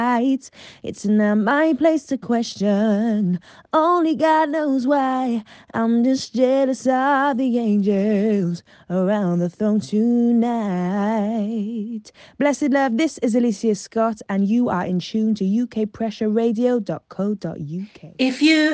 It's not my place to question. Only God knows why. I'm just jealous of the angels around the throne tonight. Blessed love, this is Alicia Scott, and you are in tune to ukpressureradio.co.uk. If you